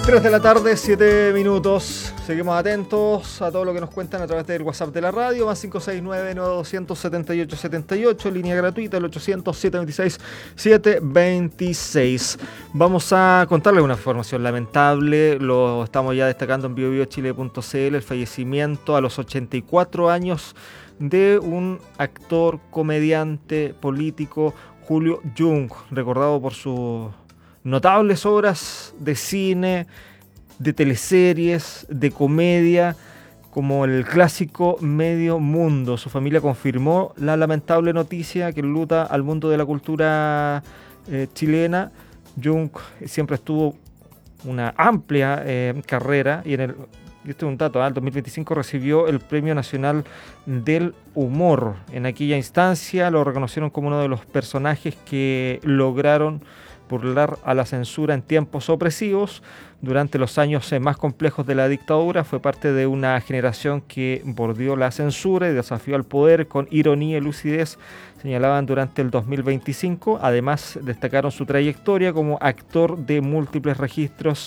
3 de la tarde, 7 minutos. Seguimos atentos a todo lo que nos cuentan a través del WhatsApp de la radio, más 569-9278-78, línea gratuita, el 800-726-726. Vamos a contarles una información lamentable, lo estamos ya destacando en biobiochile.cl, el fallecimiento a los 84 años de un actor, comediante, político, Julio Jung, recordado por sus notables obras de cine, de teleseries, de comedia, como el clásico Medio Mundo. Su familia confirmó la lamentable noticia que enluta al mundo de la cultura chilena. Jung siempre estuvo una amplia carrera y este es un dato, el 2025 recibió el Premio Nacional del Humor. En aquella instancia lo reconocieron como uno de los personajes que lograron burlar a la censura en tiempos opresivos. Durante los años más complejos de la dictadura fue parte de una generación que bordeó la censura y desafió al poder con ironía y lucidez, señalaban durante el 2025. Además destacaron su trayectoria como actor de múltiples registros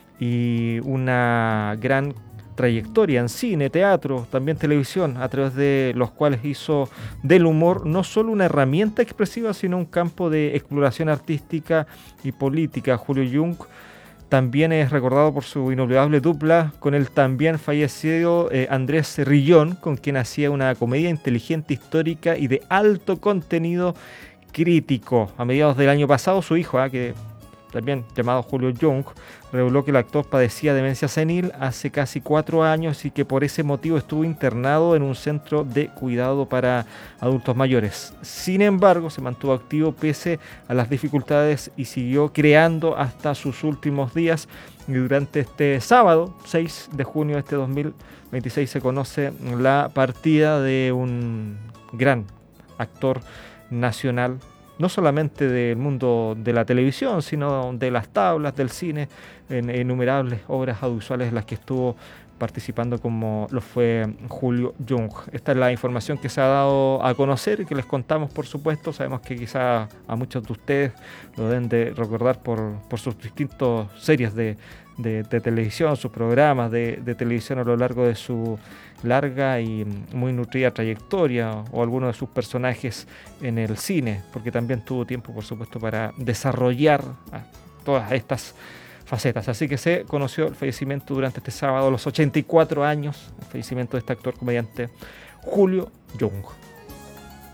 y una gran trayectoria en cine, teatro, también televisión, a través de los cuales hizo del humor no solo una herramienta expresiva, sino un campo de exploración artística y política. Julio Jung también es recordado por su inolvidable dupla con el también fallecido Andrés Rillón, con quien hacía una comedia inteligente, histórica y de alto contenido crítico. A mediados del año pasado, su hijo, que también llamado Julio Jung, reveló que el actor padecía demencia senil hace casi 4 años y que por ese motivo estuvo internado en un centro de cuidado para adultos mayores. Sin embargo, se mantuvo activo pese a las dificultades y siguió creando hasta sus últimos días. Y durante este sábado, 6 de junio de este 2026, se conoce la partida de un gran actor nacional, no solamente del mundo de la televisión, sino de las tablas, del cine, en innumerables obras audiovisuales en las que estuvo participando, como lo fue Julio Jung. Esta es la información que se ha dado a conocer y que les contamos, por supuesto. Sabemos que quizá a muchos de ustedes lo deben de recordar por sus distintas series de televisión, sus programas de televisión a lo largo de su larga y muy nutrida trayectoria, o alguno de sus personajes en el cine, porque también tuvo tiempo, por supuesto, para desarrollar todas estas facetas. Así que se conoció el fallecimiento durante este sábado a los 84 años, el fallecimiento de este actor comediante Julio Jung.